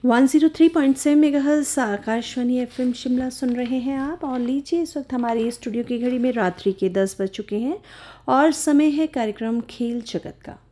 103.7 megahertz Akashvani FM Shimla सुन रहे हैं आप। और लीजिए, इस वक्त हमारी स्टूडियो की घड़ी में रात्रि के 10 बज चुके हैं और समय है कार्यक्रम खेल जगत का।